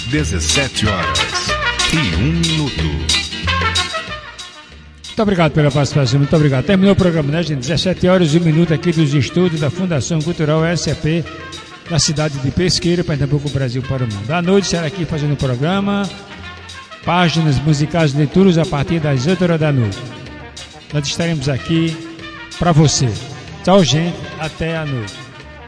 17 horas e 1 minuto. Muito obrigado pela participação, muito obrigado. Terminou o programa, né, gente? 17 horas e 1 minuto aqui dos estúdios da Fundação Cultural SCP, da cidade de Pesqueira, Pernambuco, Brasil para o mundo. À noite será aqui fazendo o programa, páginas musicais de leituras a partir das 8 horas da noite. Nós estaremos aqui para você. Tchau, gente. Até a noite.